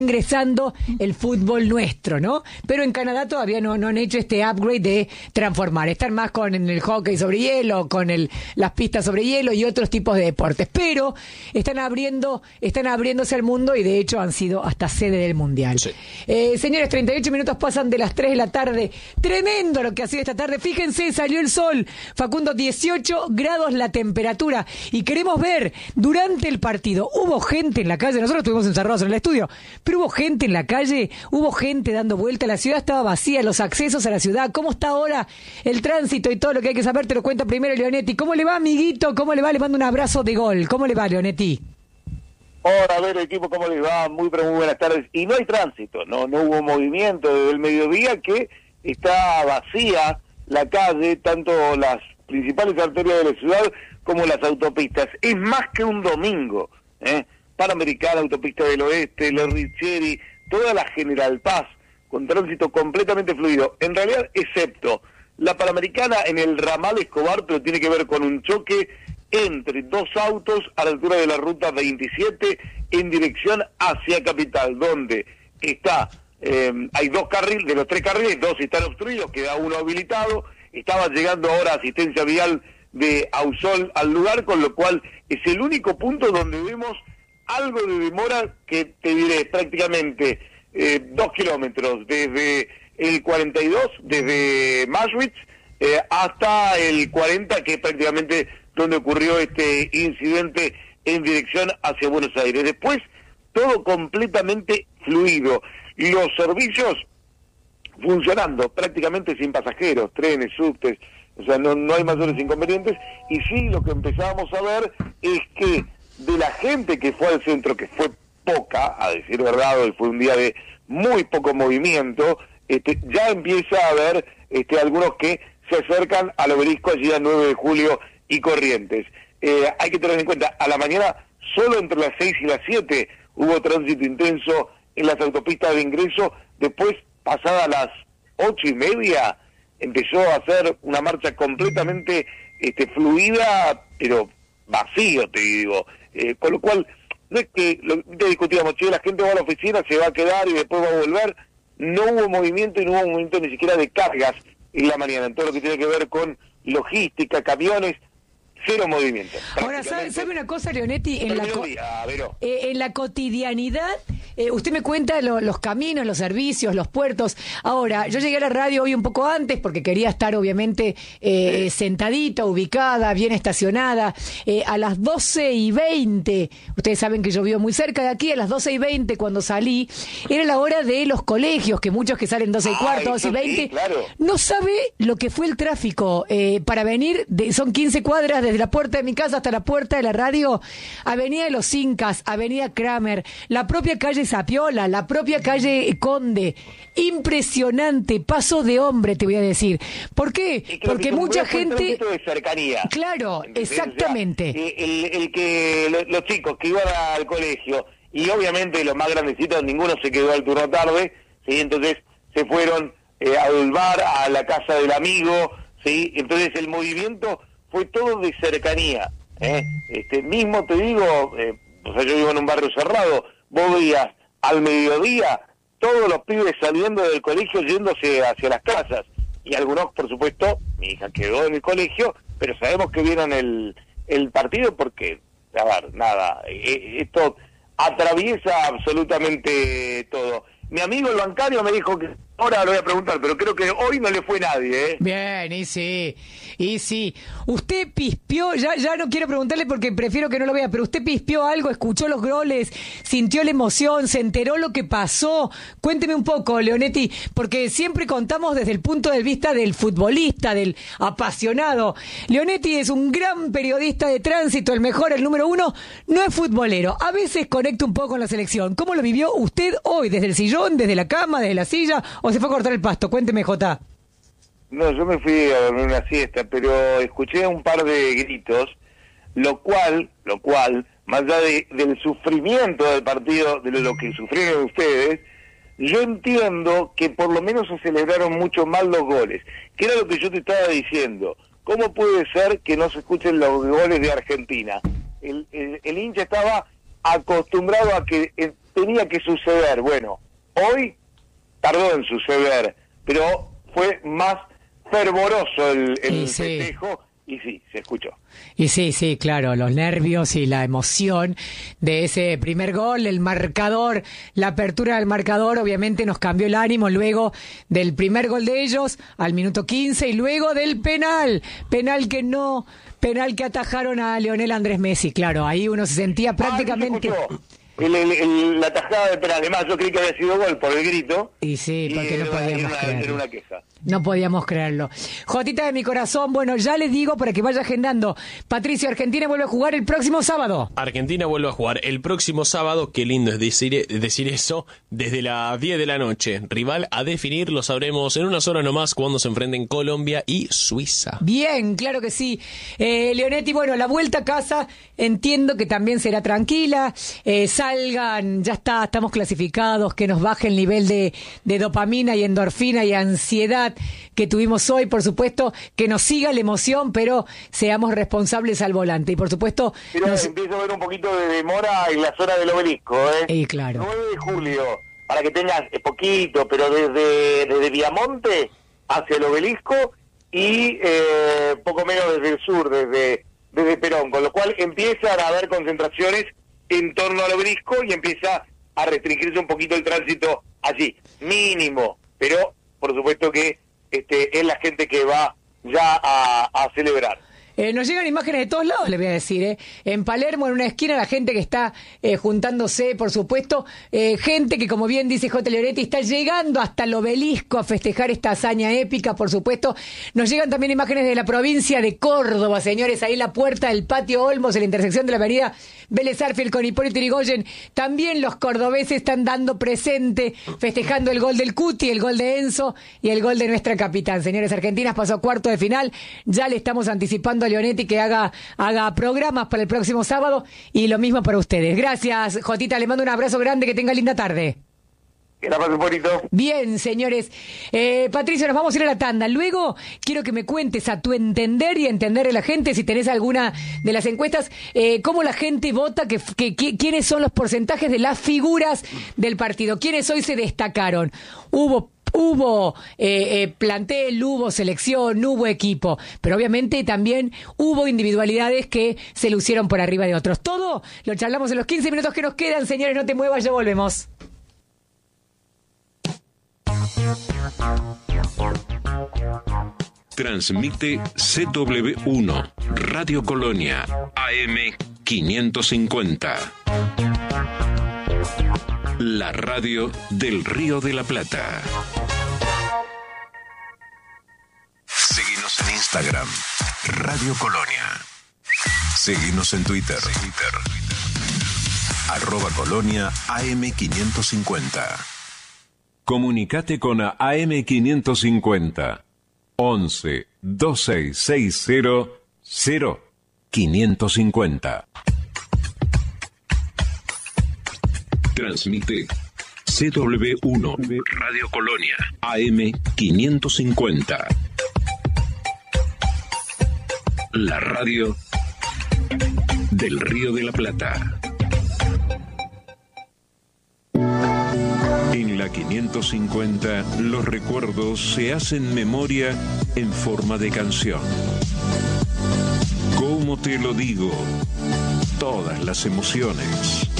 ingresando el fútbol nuestro, ¿no? Pero en Canadá todavía no han hecho este upgrade de transformar. Están más con el hockey sobre hielo, con las pistas sobre hielo y otros tipos de deportes. Pero están abriéndose al mundo y de hecho han sido hasta sede del Mundial. Sí. Señores, 38 minutos pasan de las 3 de la tarde. Tremendo lo que ha sido esta tarde. Fíjense, salió el sol. Facundo, 18 grados la temperatura. Y queremos ver, durante el partido, hubo gente en la calle. Nosotros estuvimos encerrados en el estudio, pero hubo gente en la calle, hubo gente dando vuelta, la ciudad estaba vacía, los accesos a la ciudad. ¿Cómo está ahora el tránsito y todo lo que hay que saber? Te lo cuenta primero Leonetti. ¿Cómo le va, amiguito? ¿Cómo le va? Le mando un abrazo de gol. ¿Cómo le va, Leonetti? Hola, a ver, equipo, ¿cómo les va? Muy buenas tardes. Y no hay tránsito, no hubo movimiento desde el mediodía, que está vacía la calle, tanto las principales arterias de la ciudad como las autopistas. Es más que un domingo, Panamericana, Autopista del Oeste, Los Richieri, toda la General Paz, con tránsito completamente fluido. En realidad, excepto la Panamericana en el ramal Escobar, pero tiene que ver con un choque entre dos autos a la altura de la ruta 27 en dirección hacia Capital, donde está, hay dos carriles, de los tres carriles, dos están obstruidos, queda uno habilitado. Estaba llegando ahora asistencia vial de Ausol al lugar, con lo cual es el único punto donde vemos algo de demora, que te diré prácticamente 2 kilómetros, desde el 42, desde Maschwitz, hasta el 40, que es prácticamente donde ocurrió este incidente en dirección hacia Buenos Aires. Después, todo completamente fluido. Los servicios funcionando prácticamente sin pasajeros, trenes, subtes, o sea, no hay mayores inconvenientes. Y sí, lo que empezábamos a ver es que de la gente que fue al centro, que fue poca, a decir verdad, hoy fue un día de muy poco movimiento, ya empieza a haber algunos que se acercan al obelisco allí a 9 de julio y Corrientes. Hay que tener en cuenta, a la mañana, solo entre las 6 y las 7 hubo tránsito intenso en las autopistas de ingreso. Después, pasadas las 8:30, empezó a hacer una marcha completamente fluida, pero vacío, te digo. Con lo cual, no es que discutíamos, la gente va a la oficina, se va a quedar y después va a volver. No hubo movimiento, y no hubo movimiento ni siquiera de cargas en la mañana, en todo lo que tiene que ver con logística, camiones. Cero movimiento. Ahora, ¿sabe una cosa, Leonetti? En la cotidianidad, usted me cuenta los caminos, los servicios, los puertos. Ahora, yo llegué a la radio hoy un poco antes porque quería estar, obviamente, sentadita, ubicada, bien estacionada. A las 12:20, ustedes saben que yo vivo muy cerca de aquí, a las 12:20 cuando salí, era la hora de los colegios, que muchos que salen 12:15, 12:20, sí, claro. No sabe lo que fue el tráfico para venir, son 15 cuadras desde la puerta de mi casa hasta la puerta de la radio, Avenida de los Incas, Avenida Kramer, la propia calle Zapiola, la propia calle Conde. Impresionante, paso de hombre, te voy a decir. ¿Por qué? Porque mucha gente... de cercanía. Claro, ¿entendés? Exactamente. O sea, los chicos que iban al colegio, y obviamente los más grandecitos, ninguno se quedó al turno tarde, ¿sí? Entonces se fueron al bar, a la casa del amigo, ¿sí? Entonces el movimiento fue todo de cercanía, mismo te digo, o sea, yo vivo en un barrio cerrado, vos veías al mediodía todos los pibes saliendo del colegio yéndose hacia las casas, y algunos, por supuesto, mi hija quedó en el colegio, pero sabemos que vieron el partido porque, a ver, nada, esto atraviesa absolutamente todo. Mi amigo el bancario me dijo que, ahora lo voy a preguntar, pero creo que hoy no le fue nadie, Bien, y sí. Usted pispeó, ya no quiero preguntarle porque prefiero que no lo vea, pero usted pispeó algo, escuchó los goles, sintió la emoción, se enteró lo que pasó. Cuénteme un poco, Leonetti, porque siempre contamos desde el punto de vista del futbolista, del apasionado. Leonetti es un gran periodista de tránsito, el mejor, el número 1, no es futbolero. A veces conecta un poco con la selección. ¿Cómo lo vivió usted hoy, desde el sillón, desde la cama, desde la silla, o se fue a cortar el pasto? Cuénteme, Jota. No, yo me fui a dormir una siesta, pero escuché un par de gritos, lo cual, más allá del sufrimiento del partido, de lo que sufrieron ustedes, yo entiendo que por lo menos se celebraron mucho más los goles, que era lo que yo te estaba diciendo. ¿Cómo puede ser que no se escuchen los goles de Argentina? El hincha estaba acostumbrado a que tenía que suceder. Bueno, hoy tardó en suceder, pero fue más fervoroso el festejo. Y sí, se escuchó. Y sí, claro, los nervios y la emoción de ese primer gol, el marcador, la apertura del marcador, obviamente nos cambió el ánimo luego del primer gol de ellos al minuto 15 y luego del penal que atajaron a Lionel Andrés Messi, claro, ahí uno se sentía prácticamente... La tajada de penal, además yo creí que había sido gol por el grito. Y sí, porque no podíamos creerlo. Era una queja. No podíamos creerlo. Jotita de mi corazón, bueno, ya les digo para que vaya agendando. Patricio, Argentina vuelve a jugar el próximo sábado. Argentina vuelve a jugar el próximo sábado, qué lindo es decir eso, desde las 10 de la noche. Rival a definir, lo sabremos en unas horas nomás cuando se enfrenten Colombia y Suiza. Bien, claro que sí. Leonetti, bueno, la vuelta a casa entiendo que también será tranquila. Salgan, ya estamos clasificados, que nos baje el nivel de dopamina y endorfina y ansiedad que tuvimos hoy, por supuesto, que nos siga la emoción, pero seamos responsables al volante. Y por supuesto... Pero empiezo a ver un poquito de demora en la zona del Obelisco, claro. 9 de julio, para que tengas poquito, pero desde Viamonte hacia el Obelisco y poco menos desde el sur, desde Perón, con lo cual empiezan a haber concentraciones en torno al Obelisco y empieza a restringirse un poquito el tránsito allí, mínimo, pero por supuesto que es la gente que va ya a celebrar. Nos llegan imágenes de todos lados, les voy a decir. En Palermo, en una esquina, la gente que está juntándose, por supuesto. Gente que, como bien dice J. Leonetti, está llegando hasta el Obelisco a festejar esta hazaña épica, por supuesto. Nos llegan también imágenes de la provincia de Córdoba, señores. Ahí en la puerta del Patio Olmos, en la intersección de la avenida Vélez Arfield con Hipólito Yrigoyen. También los cordobeses están dando presente, festejando el gol del Cuti, el gol de Enzo y el gol de nuestra capitán. Señores, Argentinas pasó a cuarto de final. Ya le estamos anticipando a Leonetti que haga programas para el próximo sábado y lo mismo para ustedes. Gracias, Jotita, le mando un abrazo grande, que tenga linda tarde. Que la pase bonito. Bien, señores. Patricio, nos vamos a ir a la tanda. Luego quiero que me cuentes a tu entender y entender de la gente, si tenés alguna de las encuestas, cómo la gente vota, quiénes son los porcentajes de las figuras del partido, quiénes hoy se destacaron. Hubo plantel, hubo selección, hubo equipo, pero obviamente también hubo individualidades que se lucieron por arriba de otros. Todo lo charlamos en los 15 minutos que nos quedan, señores, no te muevas, ya volvemos. Transmite CW1 Radio Colonia AM 550. La radio del Río de la Plata. Seguinos en Instagram, Radio Colonia. Seguinos en Twitter. @Colonia AM550. Comunicate con AM550. 11 2660 0550. Transmite CW1 Radio Colonia AM550. La radio del Río de la Plata. En la 550, los recuerdos se hacen memoria en forma de canción. ¿Cómo te lo digo? Todas las emociones.